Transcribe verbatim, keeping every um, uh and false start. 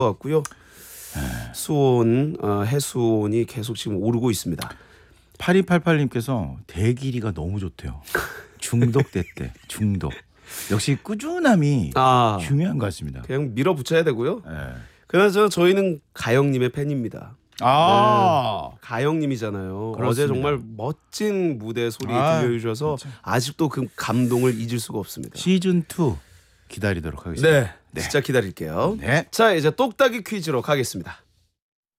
같고요. 수온 어, 해수온이 계속 지금 오르고 있습니다. 팔이팔팔님께서 대길이가 너무 좋대요. 중독됐대. 중독. 역시 꾸준함이 아, 중요한 것 같습니다. 그냥 밀어붙여야 되고요. 네. 그래서 저희는 가영님의 팬입니다. 아, 네, 가영님이잖아요. 그렇습니다. 어제 정말 멋진 무대 소리 아, 들려주셔서 진짜. 아직도 그 감동을 잊을 수가 없습니다. 시즌 투 기다리도록 하겠습니다. 네, 진짜 기다릴게요. 네. 자, 이제 똑딱이 퀴즈로 가겠습니다.